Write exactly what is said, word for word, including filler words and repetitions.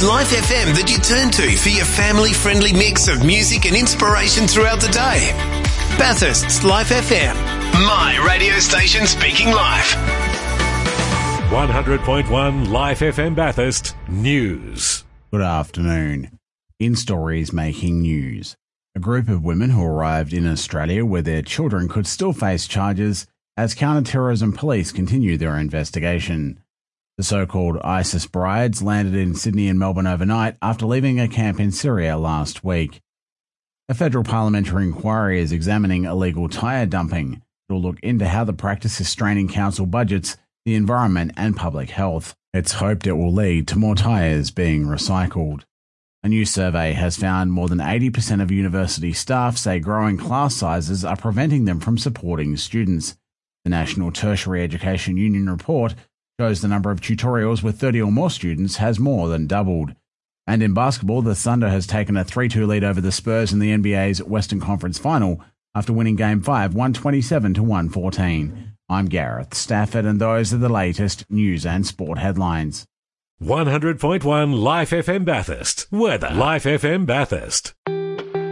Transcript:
Life F M that you turn to for your family-friendly mix of music and inspiration throughout the day. Bathurst's Life F M. My radio station speaking life. one hundred point one Life F M Bathurst News. Good afternoon. In Stories Making News. A group of women who arrived in Australia where their children could still face charges as counter-terrorism police continue their investigation. The so-called ISIS brides landed in Sydney and Melbourne overnight after leaving a camp in Syria last week. A federal parliamentary inquiry is examining illegal tyre dumping. It will look into how the practice is straining council budgets, the environment and public health. It's hoped it will lead to more tyres being recycled. A new survey has found more than eighty percent of university staff say growing class sizes are preventing them from supporting students. The National Tertiary Education Union report shows the number of tutorials with thirty or more students has more than doubled. And in basketball, the Thunder has taken a three two lead over the Spurs in the N B A's Western Conference Final after winning Game five one twenty-seven to one fourteen. I'm Gareth Stafford and those are the latest news and sport headlines. one hundred point one Life F M Bathurst. Weather. Life F M Bathurst.